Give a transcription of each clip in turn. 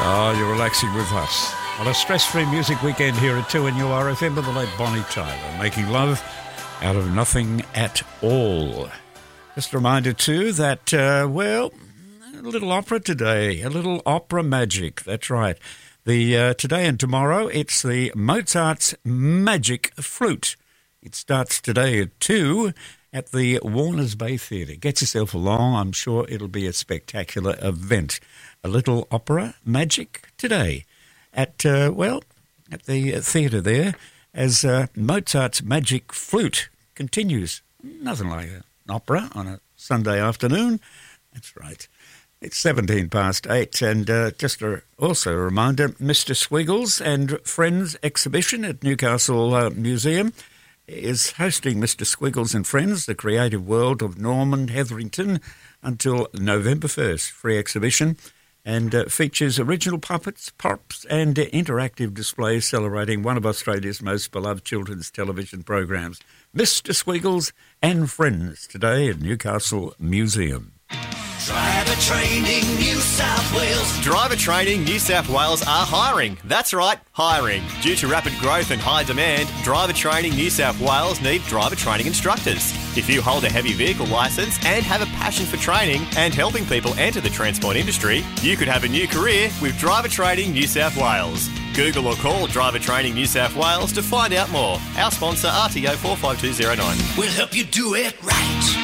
Oh, you're relaxing with us on a stress-free music weekend here at 2NURFM with the late Bonnie Tyler, making love out of nothing at all. Just a reminder too that, a little opera today, a little opera magic, that's right. Today and tomorrow, it's the Mozart's Magic Flute. It starts today at 2 at the Warners Bay Theatre. Get yourself along, I'm sure it'll be a spectacular event. A little opera magic today at the theatre there as Mozart's Magic Flute continues. Nothing like an opera on a Sunday afternoon. That's right. It's 17 past 8 and also a reminder, Mr. Squiggles and Friends exhibition at Newcastle Museum is hosting Mr. Squiggles and Friends, the creative world of Norman Hetherington until November 1st. Free exhibition. And features original puppets, props and interactive displays celebrating one of Australia's most beloved children's television programs, Mr. Squiggles and Friends, today at Newcastle Museum. Driver Training New South Wales. Driver Training New South Wales are hiring. That's right, hiring. Due to rapid growth and high demand, Driver Training New South Wales need driver training instructors. If you hold a heavy vehicle licence and have a passion for training and helping people enter the transport industry, you could have a new career with Driver Training New South Wales. Google or call Driver Training New South Wales to find out more. Our sponsor, RTO 45209. We'll help you do it right.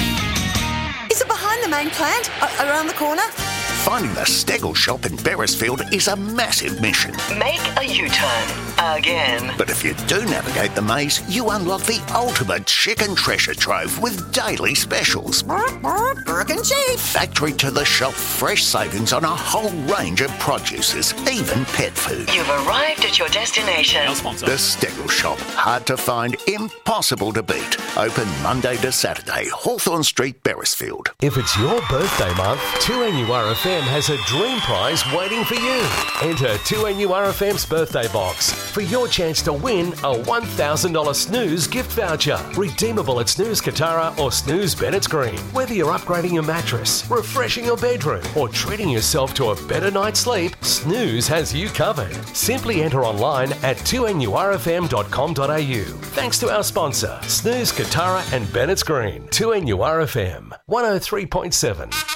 Is it behind the main plant? Around the corner? Finding the Stegel shop in Beresfield is a massive mission. Make a U-turn. Again. But if you do navigate the maze, you unlock the ultimate chicken treasure trove with daily specials. Burke and Chief. Factory to the shop, fresh savings on a whole range of produces, even pet food. You've arrived at your destination. Our sponsor. The Stegel shop, hard to find, impossible to beat. Open Monday to Saturday, Hawthorn Street, Beresfield. If it's your birthday month, 2NURFM has a dream prize waiting for you. Enter 2NURFM's birthday box for your chance to win a $1,000 Snooze gift voucher. Redeemable at Snooze Katara or Snooze Bennett's Green. Whether you're upgrading your mattress, refreshing your bedroom, or treating yourself to a better night's sleep, Snooze has you covered. Simply enter online at 2NURFM.com.au. Thanks to our sponsor, Snooze Katara and Bennett's Green. 2NURFM 103.7.